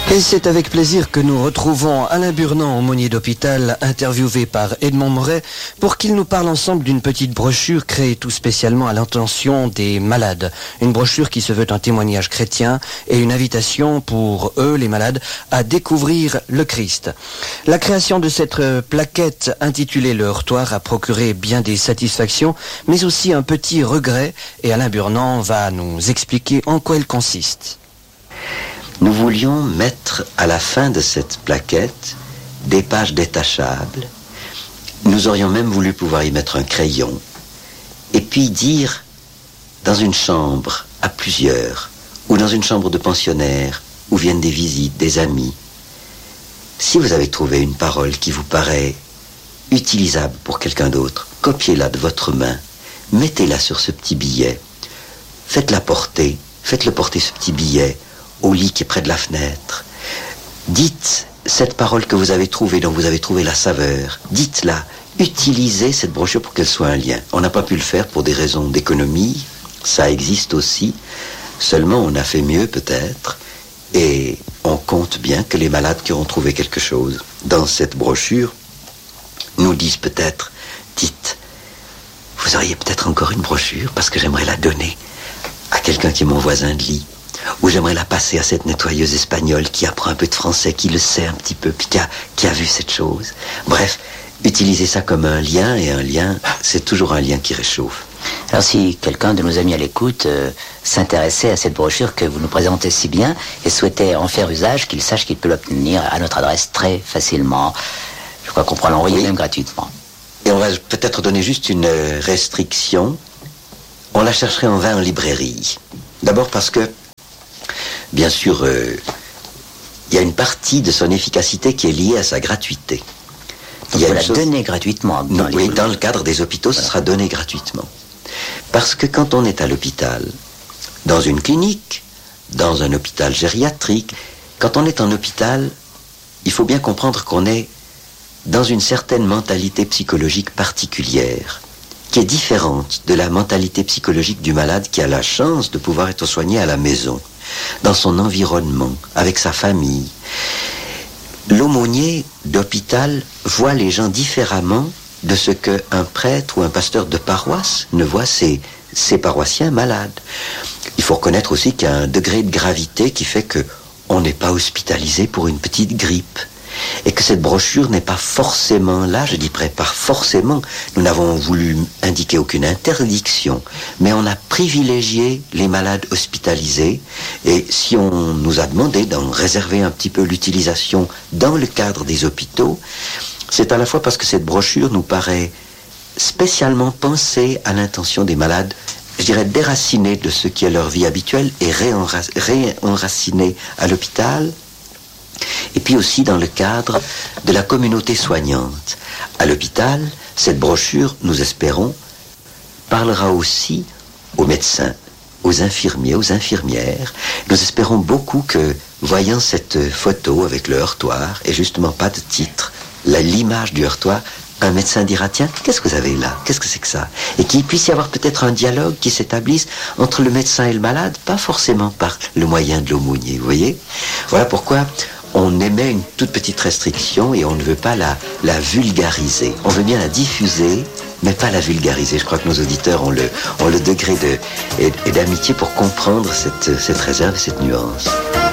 Et c'est avec plaisir que nous retrouvons Alain Burnand, aumônier d'hôpital, interviewé par Edmond Moret, pour qu'il nous parle ensemble d'une petite brochure créée tout spécialement à l'intention des malades. Une brochure qui se veut un témoignage chrétien et une invitation pour eux, les malades, à découvrir le Christ. La création de cette plaquette intitulée Le Heurtoir a procuré bien des satisfactions, mais aussi un petit regret, et Alain Burnand va nous expliquer en quoi elle consiste. Nous voulions mettre à la fin de cette plaquette des pages détachables. Nous aurions même voulu pouvoir y mettre un crayon. Et puis dire, dans une chambre à plusieurs, ou dans une chambre de pensionnaire, où viennent des visites, des amis, si vous avez trouvé une parole qui vous paraît utilisable pour quelqu'un d'autre, copiez-la de votre main, mettez-la sur ce petit billet, faites-le porter ce petit billet au lit qui est près de la fenêtre. Dites cette parole que vous avez trouvée, dont vous avez trouvé la saveur. Dites-la. Utilisez cette brochure pour qu'elle soit un lien. On n'a pas pu le faire pour des raisons d'économie. Ça existe aussi. Seulement, on a fait mieux peut-être. Et on compte bien que les malades qui auront trouvé quelque chose dans cette brochure nous disent peut-être, dites, vous auriez peut-être encore une brochure parce que j'aimerais la donner à quelqu'un qui est mon voisin de lit. Ou j'aimerais la passer à cette nettoyeuse espagnole qui apprend un peu de français, qui le sait un petit peu, puis qui a vu cette chose. Bref, utilisez ça comme un lien, et un lien, c'est toujours un lien qui réchauffe. Alors si quelqu'un de nos amis à l'écoute s'intéressait à cette brochure que vous nous présentez si bien et souhaitait en faire usage, qu'il sache qu'il peut l'obtenir à notre adresse très facilement. Je crois qu'on pourra l'envoyer même gratuitement. Et on va peut-être donner juste une restriction. On la chercherait en vain en librairie. D'abord parce que bien sûr, il y a une partie de son efficacité qui est liée à sa gratuité. Il faut la donner gratuitement. Oui, dans le cadre des hôpitaux, ce sera donné gratuitement. Parce que quand on est à l'hôpital, dans une clinique, dans un hôpital gériatrique, quand on est en hôpital, il faut bien comprendre qu'on est dans une certaine mentalité psychologique particulière, qui est différente de la mentalité psychologique du malade qui a la chance de pouvoir être soigné à la maison, dans son environnement, avec sa famille. L'aumônier d'hôpital voit les gens différemment de ce qu'un prêtre ou un pasteur de paroisse ne voit ses paroissiens malades. Il faut reconnaître aussi qu'il y a un degré de gravité qui fait qu'on n'est pas hospitalisé pour une petite grippe. Et que cette brochure n'est pas forcément là, je dis pas forcément, nous n'avons voulu indiquer aucune interdiction, mais on a privilégié les malades hospitalisés, et si on nous a demandé d'en réserver un petit peu l'utilisation dans le cadre des hôpitaux, c'est à la fois parce que cette brochure nous paraît spécialement pensée à l'intention des malades, je dirais déracinés de ce qui est leur vie habituelle et réenracinés à l'hôpital, et puis aussi dans le cadre de la communauté soignante. À l'hôpital, cette brochure, nous espérons, parlera aussi aux médecins, aux infirmiers, aux infirmières. Nous espérons beaucoup que, voyant cette photo avec le heurtoir, et justement pas de titre, l'image du heurtoir, un médecin dira, tiens, qu'est-ce que vous avez là? Qu'est-ce que c'est que ça? Et qu'il puisse y avoir peut-être un dialogue qui s'établisse entre le médecin et le malade, pas forcément par le moyen de l'aumônier, vous voyez? Voilà pourquoi on émet une toute petite restriction et on ne veut pas la vulgariser. On veut bien la diffuser, mais pas la vulgariser. Je crois que nos auditeurs ont le degré et d'amitié pour comprendre cette réserve et cette nuance.